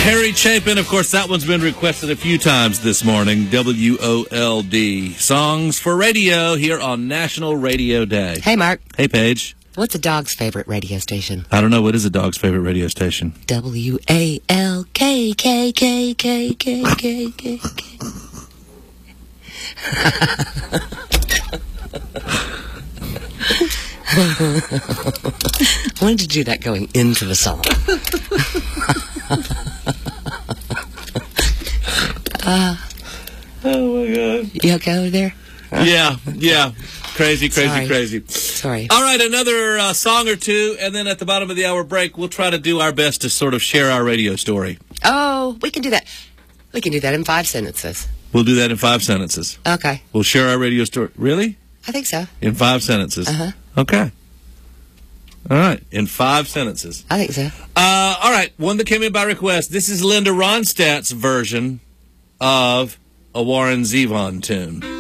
Harry Chapin, of course, that one's been requested a few times this morning. WOLD. Songs for Radio here on National Radio Day. Hey, Mark. Hey, Paige. What's a dog's favorite radio station? I don't know. What is a dog's favorite radio station? WALKKKKKKK. I wanted to do that going into the song. Oh, my God. You okay over there? Yeah. Crazy. Sorry. All right, another song or two, and then at the bottom of the hour break, we'll try to do our best to sort of share our radio story. Oh, we can do that. We can do that in 5 sentences. We'll do that in 5 sentences. Okay. We'll share our radio story. Really? I think so. In 5 sentences? Uh-huh. Okay. All right, in 5 sentences. I think so. All right, one that came in by request. This is Linda Ronstadt's version of a Warren Zevon tune.